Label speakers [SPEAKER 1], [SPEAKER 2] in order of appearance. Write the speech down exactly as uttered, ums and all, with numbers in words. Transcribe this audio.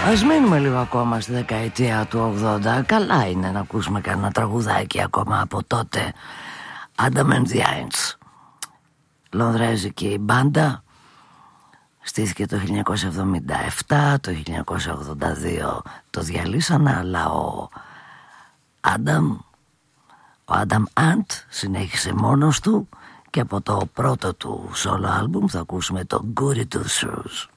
[SPEAKER 1] Ας μείνουμε λίγο ακόμα στη δεκαετία του ογδόντα. Καλά είναι να ακούσουμε κανένα τραγουδάκι ακόμα από τότε. Adam and the Ants, λονδρέζικη μπάντα. Στήθηκε το χίλια εννιακόσια εβδομήντα επτά, το χίλια εννιακόσια ογδόντα δύο το διαλύσανε, αλλά ο Adam, ο Adam Ant συνέχισε μόνος του και από το πρώτο του solo album θα ακούσουμε το Goody Two Shoes.